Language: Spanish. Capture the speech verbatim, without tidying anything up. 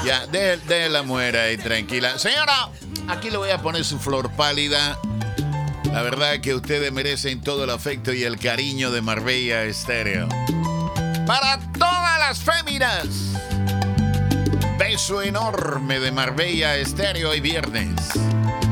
Ya, de, de la muera ahí, tranquila. Señora, aquí le voy a poner su flor pálida. La verdad que ustedes merecen todo el afecto y el cariño de Marbella Estéreo. Para todas las féminas. Beso enorme de Marbella Estéreo hoy viernes.